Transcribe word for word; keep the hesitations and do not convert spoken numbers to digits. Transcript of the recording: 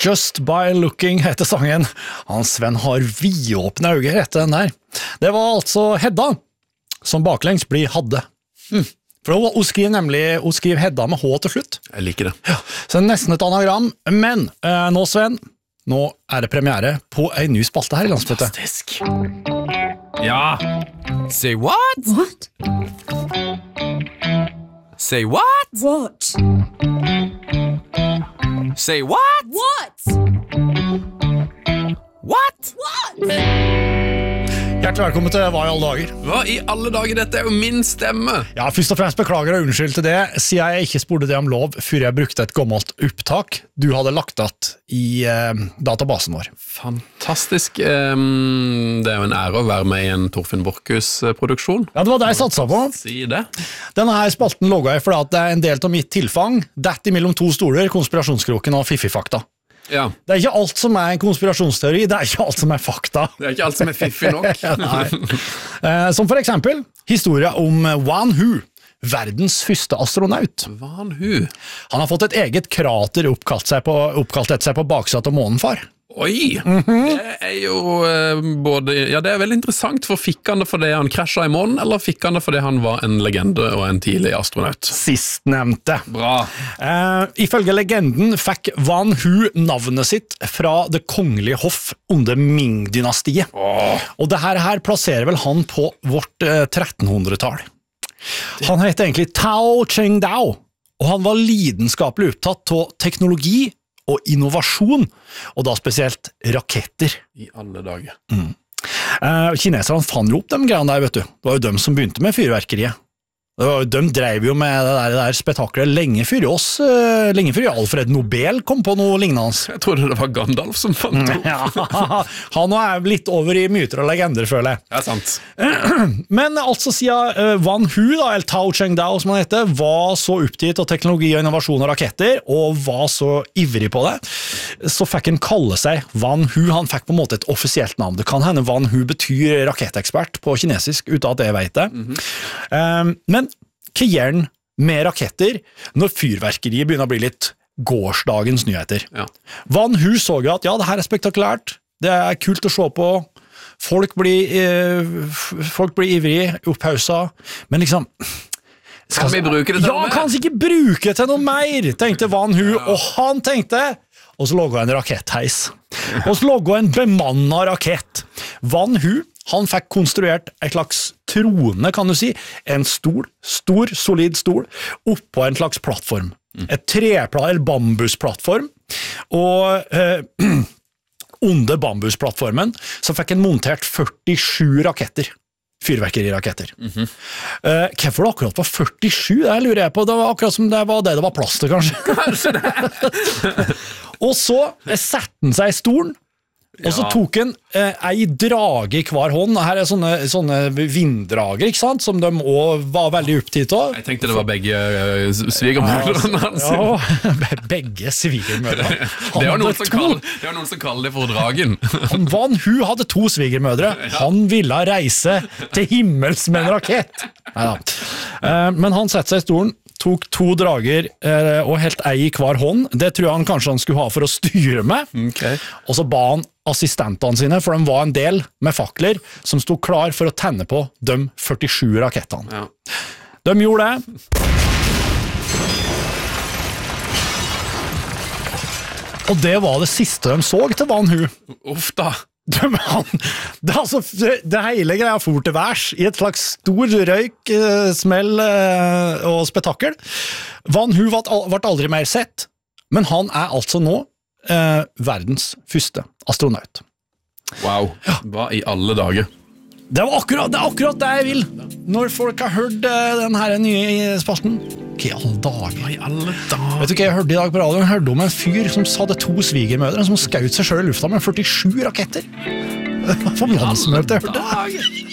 Just by looking heter sangen. Hans Sven har vidåpne øyne etter den der. Det var altså Hedda, som baklengs blir Hadde. Mm. For hun, hun skriver nemlig hun skriver Hedda med H til slutt. Jeg liker det. Ja, så det er nesten et anagram. Men eh, nå, Sven, nå er det premiere på en ny spalte her i Landsbytte. Fantastisk. Ja. Say what? What? Say what? What? Say what? What? What? What? Hjertelig velkommen til Hva i alle dager. Hva i alle dager, dette er jo min stemme. Ja, først og fremst beklager og unnskyld til det, siden jeg ikke spurte det om lov før jeg brukte et gammelt opptak du hadde lagt att i eh, databasen vår. Fantastisk. Um, det er jo en ære å være med i en Torfinn Borchhus-produksjon. Ja, det var det jeg satset på. Si det. Denne her spalten logget jeg fordi at det er en del av mitt tilfang, dette mellom to stoler, konspirasjonskroken og fiffifakta. Ja. Det er ikke alt som er en konspirasjonsteori, det er ikke alt som er fakta. Det er ikke alt som er fiffig nok. Nei. Eh, som for eksempel historien om Wan Hu, verdens første astronaut. Van Hu. Han har fått et eget krater oppkalt, seg på, oppkalt etter seg på baksatt av månen, far. Oi, mm-hmm. Det er jo uh, både, ja det er veldig interessant, for fikk han det fordi han krasjet i månen, eller fikk han det fordi han var en legende og en tidlig astronaut? Sistnevnte. Bra. Eh, ifølge legenden fikk Wan Hu navnet sitt fra det kongelige hoff under Ming-dynastiet. Åh. Og det her, her plasserer vel han på vårt eh, trettenhundretall. Han heter egentlig Tao Cheng Dao, og han var lidenskapelig opptatt av teknologi og innovasjon, og da spesielt raketter. I alle dager. Mm. Eh, kineserne fant jo opp de greiene der, vet du. Det var jo dem som begynte med fyrverkeriet. Det var, de drev jo med det der, det der spektaklet lenge før oss, uh, lenge før Alfred Nobel kom på noe lignende. Jeg trodde det var Gandalf som fant det. Ja, han er litt over i myter og legender, føler jeg. Det er sant. Men altså siden uh, Wan Hu, da, eller Tao Cheng Dao som han heter, var så oppgitt av teknologi og innovasjon og raketter, og var så ivrig på det, så fikk han kalle seg Wan Hu. Han fikk på en måte et offisielt navn. Det kan hende Wan Hu betyr rakettekspert på kinesisk, uten at jeg vet det. Mm-hmm. Um, men hva gjør han med raketter når fyrverkeriet begynner å bli litt gårsdagens nyheter? Ja. Van Hu så jo at ja, det her er spektakulært, det er kult å se på, folk blir, eh, folk blir ivrige, opphausa, men liksom skal vi bruke det til ja, noe mer? kan vi ikke bruke det til noe mer, tenkte Van Hu, ja. Og han tenkte, og så logget en rakettheis, og så logget en bemannet rakett. Van Hu, han fikk konstruert et slags trone, kan du si, en stol, stor, solid stol, oppå en slags plattform. Mm. Et trepla, eller bambusplattform, og eh, under bambusplattformen så fikk han montert førtisju raketter. Fyrverkeriraketter. Mm-hmm. uh, Hvorfor det akkurat var førtisju? Det lurer jeg på. Det var akkurat som det var det det var plass til, kanskje. Kanskje det. Og så satte han seg i stolen, og så tok han eh, ei drage i hver hånd. Her er sånne, sånne vinddrager, ikke sant? Som de også var veldig opptatt av. Jeg tenkte det var begge uh, svigermødrene hans. Ja, begge svigermødre. Det er noen som kaller, det er noen som kaller det for dragen. Van Hu hadde to svigermødre. Han ville reise til himmels med en rakett. Neida. Eh, men han sette seg i stolen, tok to drager eh, og helt ei i hver hånd. Det tror jeg han kanskje han skulle ha for å styre med. Okay. Og så ba han assistentene sine, for de var en del med fakler, som stod klar for å tenne på de førtisju rakettene. Ja. De gjorde det. Og det var det siste de så til Van Hu. Uff da. De, han, det, altså, det hele greia for til værs i et slags stor røyk, eh, smell eh, og spetakkel. Van Hu ble aldri mer sett, men han er altså nå eh, verdens første astronaut. Wow, ja. Hva i alle dager? Det, var akkurat, det er akkurat det jeg vil, når folk har hørt eh, den her nye spalten. Hva i alle dager? Hva i alle dager? Vet du hva jeg hørte i dag på radioen? Jeg hørte om en fyr som hadde to svigermødre som skjøt seg selv i lufta med førtisju raketter. Det var på landsmøte, jeg hørte det.